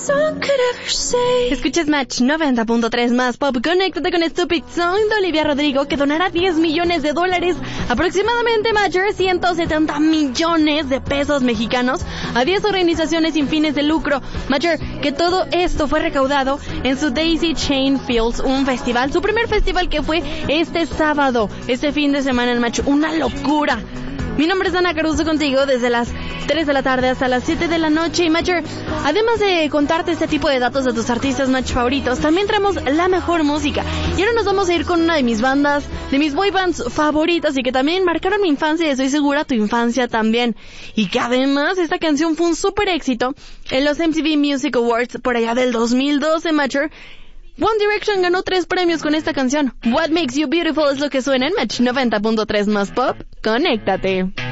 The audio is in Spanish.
Escuchas Match 90.3 más pop. Conéctate con Stupid Song de Olivia Rodrigo, que donará $10 millones, aproximadamente, Matcher, 170 millones de pesos mexicanos, a 10 organizaciones sin fines de lucro. Matcher, que todo esto fue recaudado en su Daisy Chain Fields, un festival, su primer festival, que fue este sábado, este fin de semana en Match. Una locura. Mi nombre es Ana Caruso, contigo desde las 3 de la tarde hasta las 7 de la noche. Y Matcher, además de contarte este tipo de datos de tus artistas Match favoritos, también traemos la mejor música. Y ahora nos vamos a ir con una de mis bandas, de mis boy bands favoritas, y que también marcaron mi infancia, y estoy segura tu infancia también. Y que además esta canción fue un súper éxito en los MTV Music Awards por allá del 2012, Matcher. One Direction ganó 3 premios con esta canción. What Makes You Beautiful es lo que suena en Match 90.3 más pop. Conéctate.